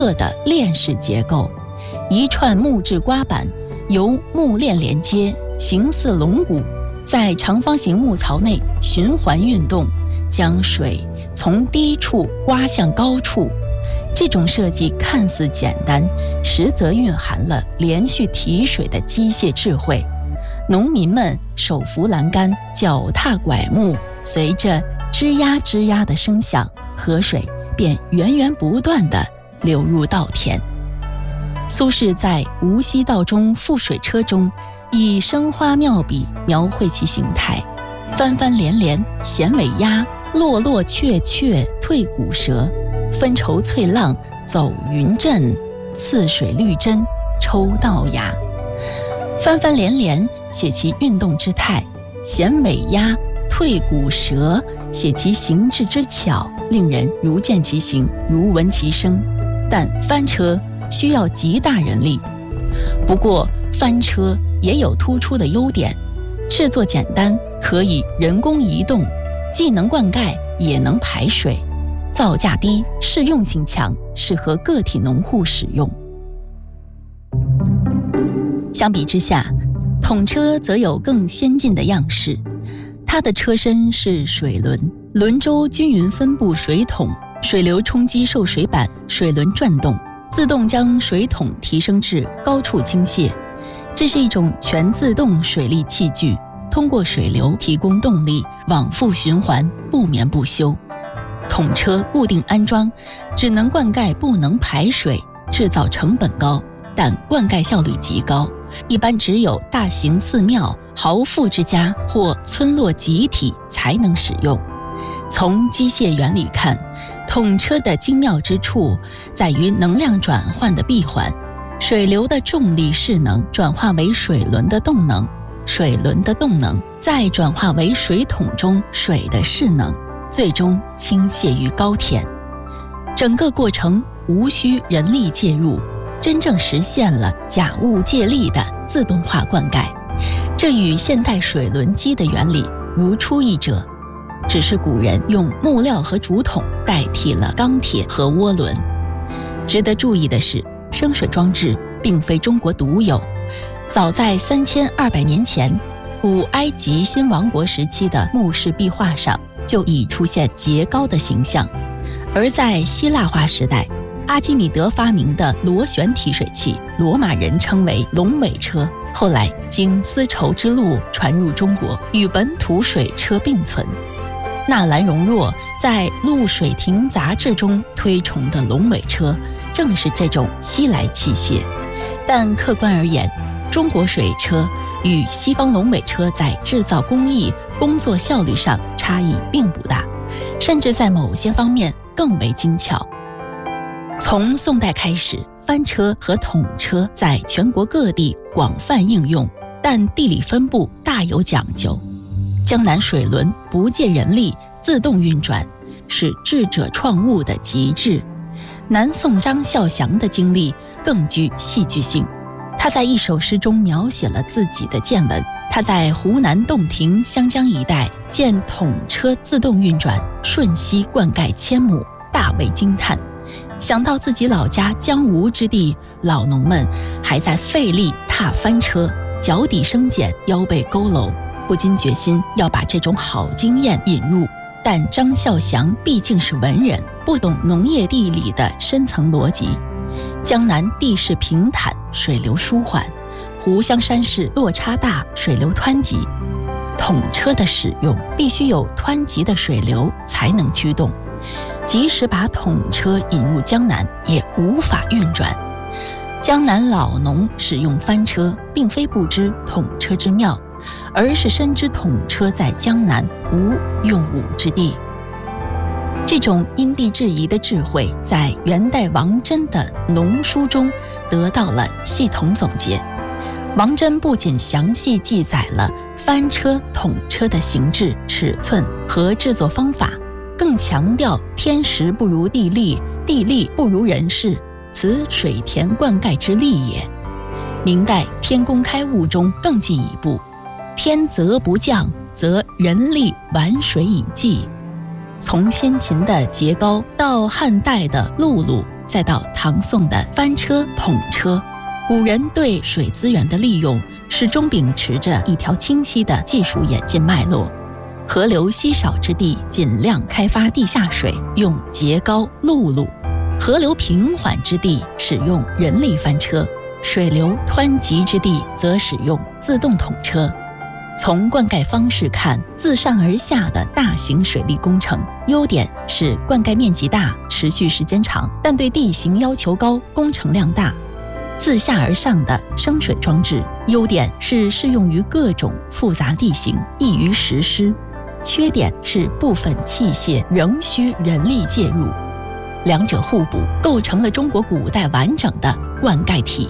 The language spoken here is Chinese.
的链式结构，一串木质刮板由木链连接，形似龙骨，在长方形木槽内循环运动，将水从低处刮向高处。这种设计看似简单，实则蕴含了连续提水的机械智慧。农民们手扶栏杆，脚踏拐木，随着吱呀吱呀的声响，河水便源源不断地流入稻田。苏轼在《无锡道中覆水车》中以生花妙笔描绘其形态：翻翻连连衔尾鸭，落落雀雀退鼓舌，分愁翠浪走云阵，似水绿针抽稻芽。翻翻连连写其运动之态，衔尾鸭退鼓舌写其形制之巧，令人如见其形，如闻其声。但翻车需要极大人力，不过翻车也有突出的优点：制作简单，可以人工移动，既能灌溉也能排水，造价低，适用性强，适合个体农户使用。相比之下，桶车则有更先进的样式，它的车身是水轮，轮周均匀分布水桶，水流冲击受水板，水轮转动，自动将水桶提升至高处倾泻。这是一种全自动水利器具，通过水流提供动力，往复循环，不眠不休。桶车固定安装，只能灌溉不能排水，制造成本高，但灌溉效率极高，一般只有大型寺庙、豪富之家或村落集体才能使用。从机械原理看，桶车的精妙之处在于能量转换的闭环，水流的重力势能转化为水轮的动能，水轮的动能再转化为水桶中水的势能，最终倾泻于高田。整个过程无需人力介入，真正实现了假物借力的自动化灌溉。这与现代水轮机的原理如出一辙，只是古人用木料和竹筒代替了钢铁和涡轮。值得注意的是，生水装置并非中国独有，早在3200年前，古埃及新王国时期的墓室壁画上就已出现节高的形象。而在希腊化时代，阿基米德发明的螺旋提水器，罗马人称为龙尾车，后来经丝绸之路传入中国，与本土水车并存。纳兰容若在《陆水亭杂志》中推崇的龙尾车正是这种西来器械。但客观而言，中国水车与西方龙尾车在制造工艺、工作效率上差异并不大，甚至在某些方面更为精巧。从宋代开始，翻车和桶车在全国各地广泛应用，但地理分布大有讲究。江南水轮不借人力，自动运转，是智者创物的极致。南宋张孝祥的经历更具戏剧性，他在一首诗中描写了自己的见闻。他在湖南洞庭湘江一带见桶车自动运转，瞬息灌溉1000亩，大为惊叹。想到自己老家江吴之地，老农们还在费力踏翻车，脚底生茧，腰背佝偻，不禁决心要把这种好经验引入。但张孝祥毕竟是文人，不懂农业地理的深层逻辑。江南地势平坦，水流舒缓，湖湘山势落差大，水流湍急。桶车的使用必须有湍急的水流才能驱动，即使把桶车引入江南，也无法运转。江南老农使用翻车，并非不知桶车之妙，而是深知桶车在江南无用武之地。这种因地制宜的智慧，在元代王真的《农书》中得到了系统总结。王真不仅详细记载了翻车、桶车的形制、尺寸和制作方法，更强调天时不如地利，地利不如人事，此水田灌溉之利也。明代《天工开物》中更进一步，天则不降，则人力玩水以济。从先秦的节高到汉代的辘轳， 再到唐宋的翻车、统车，古人对水资源的利用始终秉持着一条清晰的技术演进脉络。河流稀少之地，尽量开发地下水，用截高陆路；河流平缓之地，使用人力翻车；水流湍急之地，则使用自动统车。从灌溉方式看，自上而下的大型水利工程，优点是灌溉面积大、持续时间长，但对地形要求高、工程量大；自下而上的升水装置，优点是适用于各种复杂地形，易于实施，缺点是部分器械仍需人力介入。两者互补，构成了中国古代完整的灌溉体